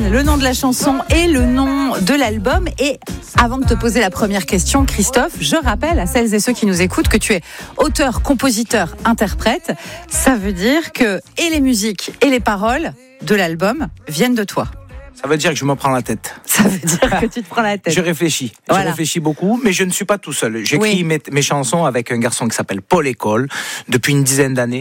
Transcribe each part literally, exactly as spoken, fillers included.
Foreign, le nom de la chanson et le nom de l'album. Et avant de te poser la première question, Christophe, je rappelle à celles et ceux qui nous écoutent que tu es auteur, compositeur, interprète. Ça veut dire que et les musiques et les paroles de l'album viennent de toi. Ça veut dire que je me prends la tête. Ça veut dire que tu te prends la tête. Je réfléchis. Voilà. Je réfléchis beaucoup, mais je ne suis pas tout seul. J'écris oui. mes, mes chansons avec un garçon qui s'appelle Paul École depuis une dizaine d'années.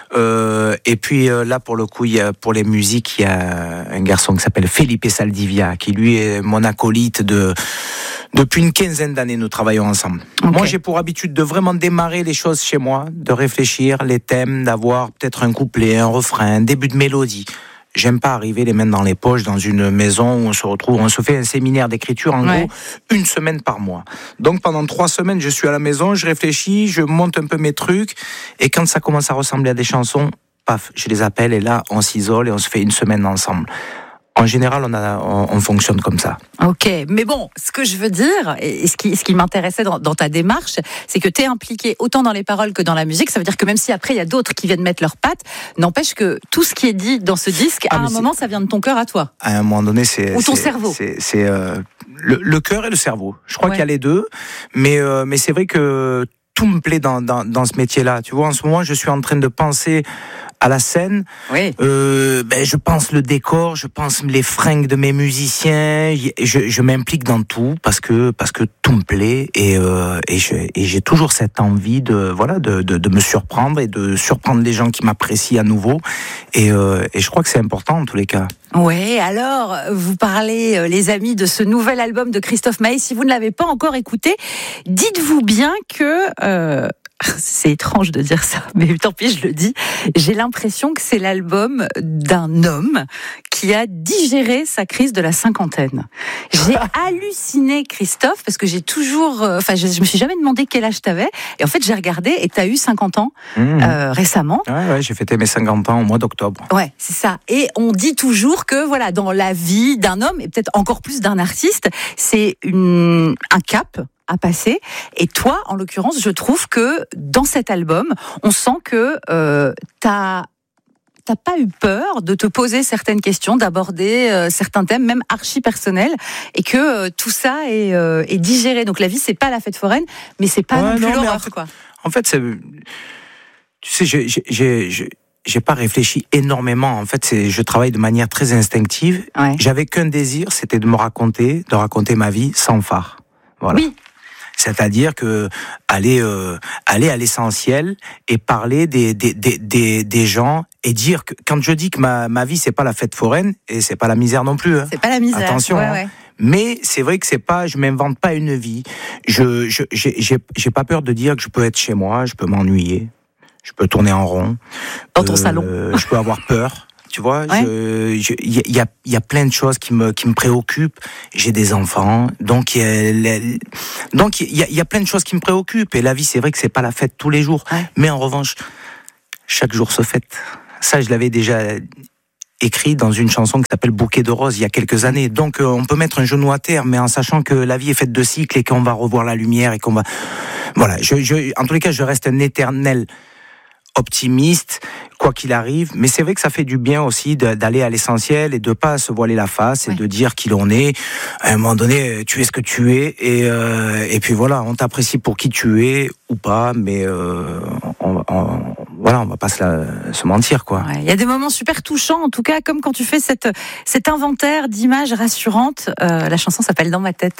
Euh, et puis euh, là, pour le coup, il y a, pour les musiques, il y a un garçon qui s'appelle Felipe Saldivia, qui lui est mon acolyte de... Depuis une quinzaine d'années, nous travaillons ensemble. Okay. Moi, j'ai pour habitude de vraiment démarrer les choses chez moi, de réfléchir les thèmes, d'avoir peut-être un couplet, un refrain, un début de mélodie. J'aime pas arriver les mains dans les poches dans une maison où on se retrouve, on se fait un séminaire d'écriture en ouais. gros une semaine par mois. Donc pendant trois semaines, je suis à la maison, je réfléchis, je monte un peu mes trucs, et quand ça commence à ressembler à des chansons, paf, je les appelle et là on s'isole et on se fait une semaine ensemble. En général, on, a, on, on fonctionne comme ça. Ok, mais bon, ce que je veux dire, et ce qui, ce qui m'intéressait dans, dans ta démarche, c'est que tu es impliqué autant dans les paroles que dans la musique. Ça veut dire que même si après, il y a d'autres qui viennent mettre leurs pattes, n'empêche que tout ce qui est dit dans ce disque, ah, à un moment, ça vient de ton cœur à toi. À un moment donné, c'est... Ou ton c'est, cerveau. C'est, c'est euh, le, le cœur et le cerveau. Je crois ouais. qu'il y a les deux, mais, euh, mais c'est vrai que tout me plaît dans, dans, dans ce métier-là. Tu vois, en ce moment, je suis en train de penser... à la scène, oui. euh, ben, je pense le décor, je pense les fringues de mes musiciens, je, je m'implique dans tout parce que parce que tout me plaît et euh, et, je, et j'ai toujours cette envie de voilà de, de de me surprendre et de surprendre les gens qui m'apprécient à nouveau et euh, et je crois que c'est important en tous les cas. Ouais, alors vous parlez les amis de ce nouvel album de Christophe Maé. Si vous ne l'avez pas encore écouté, dites-vous bien que euh, c'est étrange de dire ça, mais tant pis, je le dis. J'ai l'impression que c'est l'album d'un homme qui a digéré sa crise de la cinquantaine. J'ai halluciné, Christophe, parce que j'ai toujours... Enfin, je, je me suis jamais demandé quel âge t'avais. Et en fait, j'ai regardé et t'as eu cinquante ans mmh. euh, récemment. Ouais, ouais, j'ai fêté mes cinquante ans au mois d'octobre. Ouais, c'est ça. Et on dit toujours que, voilà, dans la vie d'un homme, et peut-être encore plus d'un artiste, c'est une, un cap à passer. Et toi, en l'occurrence, je trouve que dans cet album, on sent que euh, t'as t'as pas eu peur de te poser certaines questions, d'aborder euh, certains thèmes, même archi personnels, et que euh, tout ça est, euh, est digéré. Donc la vie, c'est pas la fête foraine, mais c'est pas ouais, non plus non, l'horreur, en fait, quoi. En fait, c'est, tu sais, j'ai, j'ai, j'ai, j'ai pas réfléchi énormément. En fait, c'est, je travaille de manière très instinctive. Ouais. J'avais qu'un désir, c'était de me raconter, de raconter ma vie sans phare. Voilà. Oui. C'est-à-dire que aller euh, aller à l'essentiel et parler des des des des, des gens et dire que quand je dis que ma ma vie c'est pas la fête foraine et c'est pas la misère non plus. Hein. C'est pas la misère. Attention. Ouais, hein. ouais. Mais c'est vrai que c'est pas, je m'invente pas une vie. Je je j'ai j'ai, j'ai pas peur de dire que je peux être chez moi, je peux m'ennuyer, je peux tourner en rond. Dans ton euh, salon. Je peux avoir peur. Tu vois, ouais. il y, y a il y a plein de choses qui me qui me préoccupent. J'ai des enfants, donc il y a donc il y a il y a plein de choses qui me préoccupent. Et la vie, c'est vrai que c'est pas la fête tous les jours, ouais. mais en revanche, chaque jour se fête. Ça, je l'avais déjà écrit dans une chanson qui s'appelle Bouquet de roses il y a quelques années. Donc euh, on peut mettre un genou à terre, mais en sachant que la vie est faite de cycles et qu'on va revoir la lumière et qu'on va voilà. Je, je en tous les cas, je reste un éternel optimiste, quoi qu'il arrive, mais c'est vrai que ça fait du bien aussi de, d'aller à l'essentiel et de pas se voiler la face et ouais. de dire qui l'on est. À un moment donné, tu es ce que tu es et euh, et puis voilà, on t'apprécie pour qui tu es ou pas, mais euh, on, on, voilà, on va pas se, la, se mentir quoi. Il ouais, y a des moments super touchants, en tout cas, comme quand tu fais cette cet inventaire d'images rassurantes. Euh, la chanson s'appelle Dans ma tête.